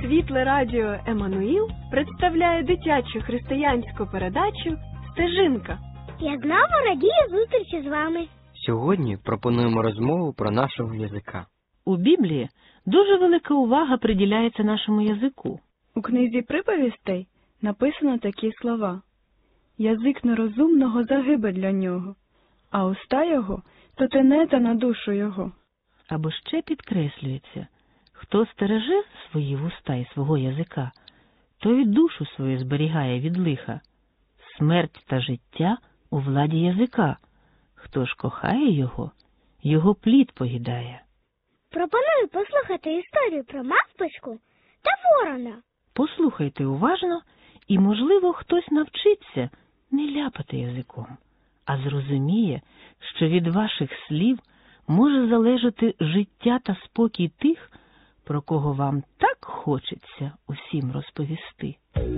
Світле радіо «Еммануїл» представляє дитячу християнську передачу «Стежинка». Я знову радію зустрічі з вами. Сьогодні пропонуємо розмову про нашого язика. У Біблії дуже велика увага приділяється нашому язику. У книзі приповістей написано такі слова: «Язик нерозумного загибе для нього, а уста його – то тенета на душу його». Або ще підкреслюється: хто стереже свої вуста і свого язика, той душу свою зберігає від лиха. Смерть та життя у владі язика. Хто ж кохає його, його плід поїдає. Пропоную послухати історію про мавпочку та ворона. Послухайте уважно, і, можливо, хтось навчиться не ляпати язиком, а зрозуміє, що від ваших слів може залежати життя та спокій тих, про кого вам так хочеться усім розповісти.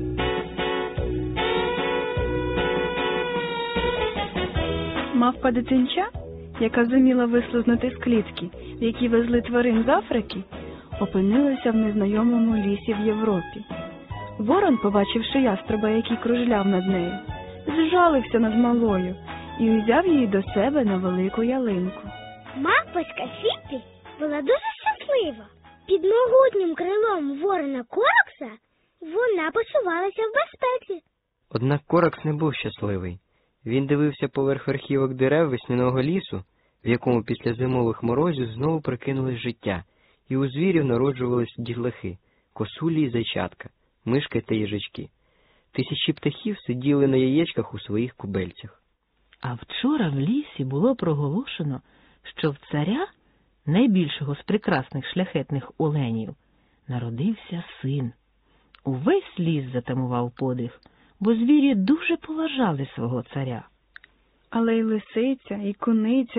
Мавпа дитинча, яка зуміла вислизнути з клітки, в якій везли тварин з Африки, опинилася в незнайомому лісі в Європі. Ворон, побачивши ястреба, який кружляв над нею, зжалився над малою і узяв її до себе на велику ялинку. Мавпочка Фіппі була дуже щаслива. Під могутнім крилом ворона Коракса вона почувалася в безпеці. Однак Коракс не був щасливий. Він дивився поверх верхівок дерев весняного лісу, в якому після зимових морозів знову прокинулось життя, і у звірів народжувались дітлахи, косулі й зайчатка, мишки та їжачки. Тисячі птахів сиділи на яєчках у своїх кубельцях. А вчора в лісі було проголошено, що в царя, найбільшого з прекрасних шляхетних оленів, народився син. Увесь ліс затамував подих, бо звірі дуже поважали свого царя. Але й лисиця, і куниця,